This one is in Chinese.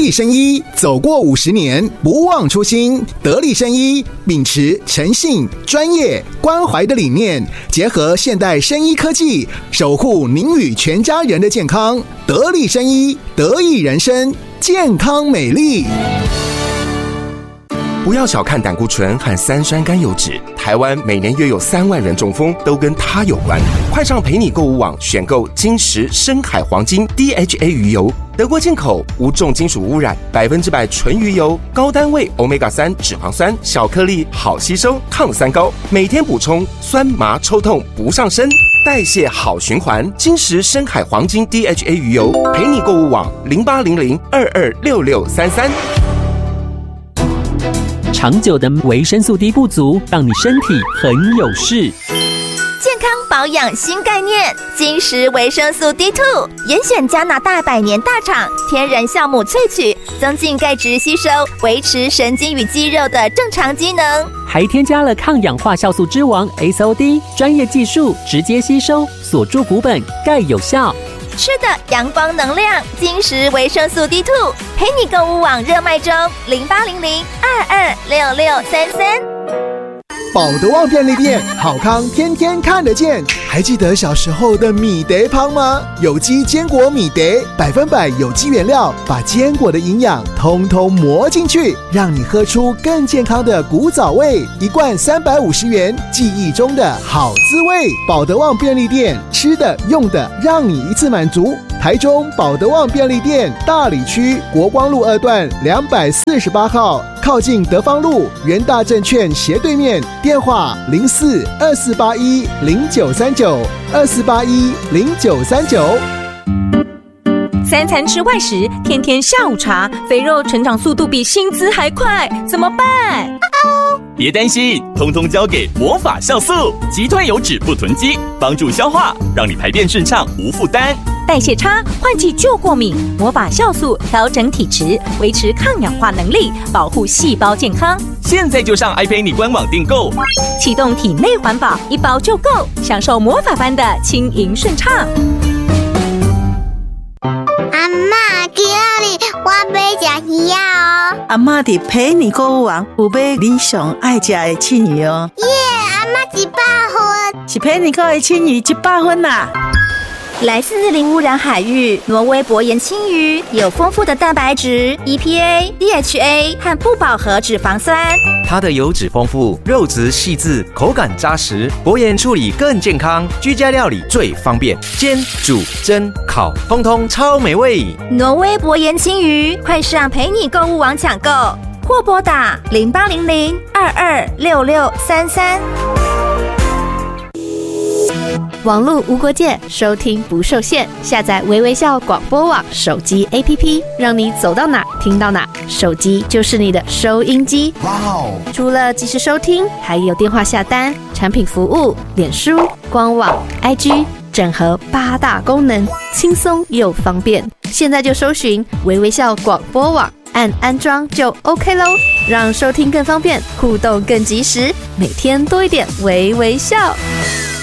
力生医走过50年，不忘初心。得力生医秉持诚信、专业、关怀的理念，结合现代生医科技，守护您与全家人的健康。得力生医，得益人生，健康美丽。 不要小看胆固醇和三酸甘油酯，台湾每年约有3万人中风，都跟它有关。快上陪你购物网选购金石深海黄金 DHA 鱼油，德国进口，无重金属污染，100%纯鱼油，高单位 Omega-3 脂肪酸，小颗粒，好吸收，抗三高，每天补充，酸麻抽痛不上身，代谢好循环。金石深海黄金 DHA 鱼油，陪你购物网0800226633。 长久的维生素 D 不足，让你身体很有事。 健康保养新概念，金石维生素 D2， 严选加拿大100年大厂天然酵母萃取，增进钙质吸收，维持神经与肌肉的正常机能。 还添加了抗氧化酵素之王 SOD， 专业技术直接吸收，锁住骨本，钙有效。 吃的阳光能量，金石维生素 D2， 陪你购物网热卖中，0800226633。 保德旺便利店，好康天天看得见。还记得小时候的米德汤吗？有机坚果米德，100%有机原料，把坚果的营养通通磨进去，让你喝出更健康的古早味。1罐350元，记忆中的好滋味。保德旺便利店，吃的用的让你一次满足。台中保德旺便利店大里区国光路2段248号，靠近德芳路元大证券斜对面，电话04-2481-0939，2481-0939。 3餐吃外食，天天下午茶，肥肉成长速度比薪资还快，怎么办？ 别担心，通通交给魔法酵素，击退油脂不囤积，帮助消化，让你排便顺畅无负担。 代谢差，换季就过敏，魔法酵素调整体质，维持抗氧化能力，保护细胞健康。 现在就上iPay官网订购， 启动体内环保，1包就够，享受魔法般的轻盈顺畅。 阿嬷，今日我要吃鱼哦。 阿嬷伫陪你购物网有买你上爱吃的青鱼哦。 耶，阿嬷100分， 是陪你购的青鱼100分啦。 来自零污染海域，挪威薄盐青鱼有丰富的蛋白质、EPA、DHA 和不饱和脂肪酸。 它的油脂丰富，肉质细致，口感扎实，薄盐处理更健康，居家料理最方便，煎、煮、蒸、烤，通通超美味。 挪威薄盐青鱼，快上陪你购物网抢购，或拨打0800226633。网络无国界，收听不受限。下载微微笑广播网手机 APP， 让你走到哪听到哪，手机就是你的收音机。哇哦！除了即时收听，还有电话下单、产品服务、脸书、官网、IG， 整合8大功能，轻松又方便。现在就搜寻微微笑广播网，按安装就 OK 咯，让收听更方便，互动更及时，每天多一点微微笑。